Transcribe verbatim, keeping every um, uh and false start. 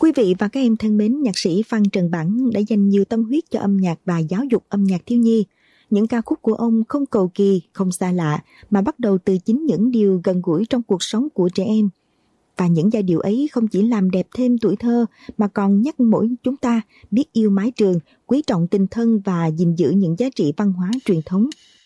Quý vị và các em thân mến, nhạc sĩ Phan Trần Bảng đã dành nhiều tâm huyết cho âm nhạc và giáo dục âm nhạc thiếu nhi. Những ca khúc của ông không cầu kỳ, không xa lạ, mà bắt đầu từ chính những điều gần gũi trong cuộc sống của trẻ em. Và những giai điệu ấy không chỉ làm đẹp thêm tuổi thơ, mà còn nhắc mỗi chúng ta biết yêu mái trường, quý trọng tình thân và gìn giữ những giá trị văn hóa truyền thống.